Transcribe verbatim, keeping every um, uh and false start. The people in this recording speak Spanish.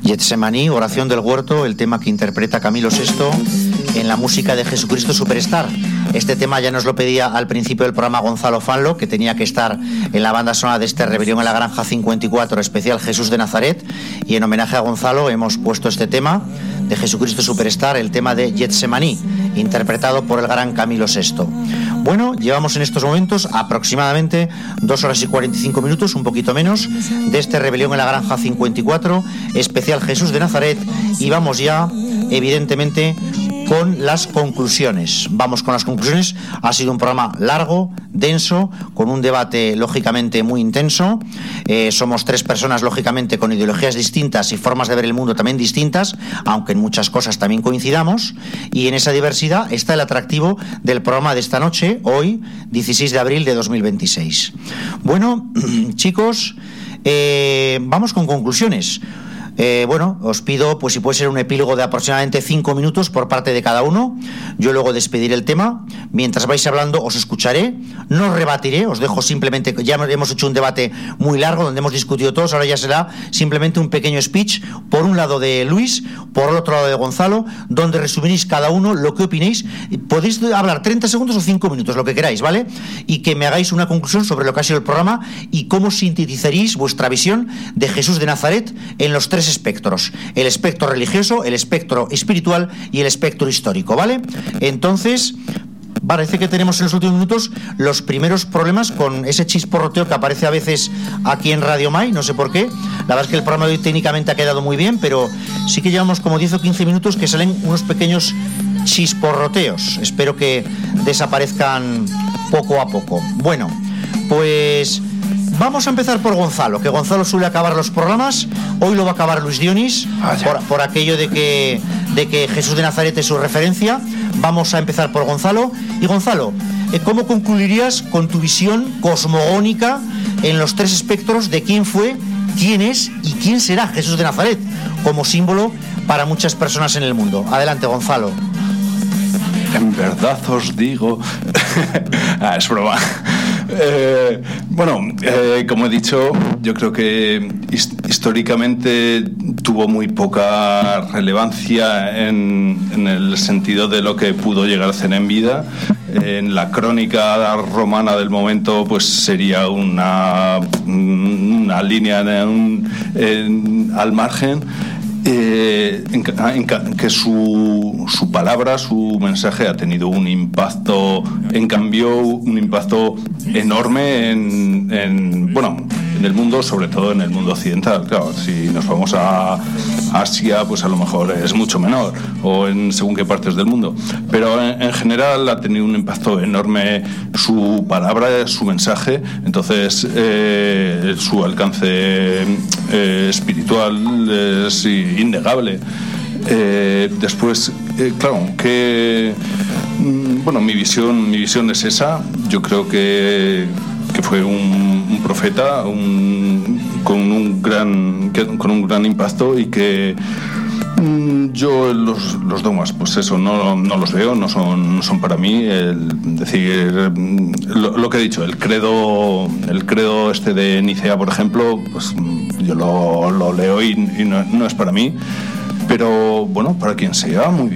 Getsemaní, Oración del Huerto, el tema que interpreta Camilo sexto en la música de Jesucristo Superstar. Este tema ya nos lo pedía al principio del programa Gonzalo Fanlo, que tenía que estar en la banda sonora de este Rebelión en la Granja cincuenta y cuatro, especial Jesús de Nazaret, y en homenaje a Gonzalo hemos puesto este tema de Jesucristo Superstar, el tema de Getsemaní, interpretado por el gran Camilo sexto. Bueno, llevamos en estos momentos aproximadamente dos horas y cuarenta y cinco minutos, un poquito menos, de este Rebelión en la Granja cincuenta y cuatro, especial Jesús de Nazaret, y vamos ya, evidentemente, con las conclusiones. Vamos con las conclusiones. Ha sido un programa largo, denso, con un debate lógicamente muy intenso. Eh, somos tres personas lógicamente con ideologías distintas y formas de ver el mundo también distintas, aunque en muchas cosas también coincidamos, y en esa diversidad está el atractivo del programa de esta noche, hoy, dieciséis de abril de dos mil veintiséis. Bueno, chicos, eh, vamos con conclusiones. Eh, bueno, os pido, pues si puede ser un epílogo de aproximadamente cinco minutos por parte de cada uno. Yo luego despediré el tema. Mientras vais hablando os escucharé, no os rebatiré, os dejo simplemente, ya hemos hecho un debate muy largo donde hemos discutido todos, ahora ya será simplemente un pequeño speech, por un lado de Luis, por el otro lado de Gonzalo, donde resumiréis cada uno lo que opinéis. Podéis hablar treinta segundos o cinco minutos, lo que queráis, ¿vale? Y que me hagáis una conclusión sobre lo que ha sido el programa y cómo sintetizaréis vuestra visión de Jesús de Nazaret en los tres espectros: el espectro religioso, el espectro espiritual y el espectro histórico, ¿vale? Entonces, parece que tenemos en los últimos minutos los primeros problemas con ese chisporroteo que aparece a veces aquí en Radio Mai, no sé por qué. La verdad es que el programa de hoy técnicamente ha quedado muy bien, pero sí que llevamos como diez o quince minutos que salen unos pequeños chisporroteos. Espero que desaparezcan poco a poco. Bueno, pues vamos a empezar por Gonzalo, que Gonzalo suele acabar los programas. Hoy lo va a acabar Luis Dionis, ah, por, por aquello de que, de que Jesús de Nazaret es su referencia. Vamos a empezar por Gonzalo. Y Gonzalo, ¿cómo concluirías con tu visión cosmogónica en los tres espectros de quién fue, quién es y quién será Jesús de Nazaret como símbolo para muchas personas en el mundo? Adelante, Gonzalo. En verdad os digo... ah, es broma. Eh, bueno, eh, como he dicho, yo creo que hist- históricamente tuvo muy poca relevancia en, en el sentido de lo que pudo llegar a hacer en vida. En la crónica romana del momento, pues sería una, una línea en, en, al margen. Eh, en, en que su, su palabra, su mensaje ha tenido un impacto, en cambio, un impacto enorme en, en bueno, en el mundo, sobre todo en el mundo occidental. Claro, si nos vamos a Asia, pues a lo mejor es mucho menor, o en según qué partes del mundo, pero en, en general ha tenido un impacto enorme su palabra, su mensaje. Entonces eh, su alcance eh, espiritual es innegable. Eh, después, eh, claro, que bueno, mi visión, mi visión es esa. Yo creo que que fue un, un profeta un, con un gran que, con un gran impacto, y que mm, yo los, los dogmas, pues eso, no, no los veo, no son, no son para mí. El decir lo, lo que he dicho, el credo el credo este de Nicea, por ejemplo, pues yo lo, lo leo y, y no, no es para mí, pero bueno, para quien sea, muy bien.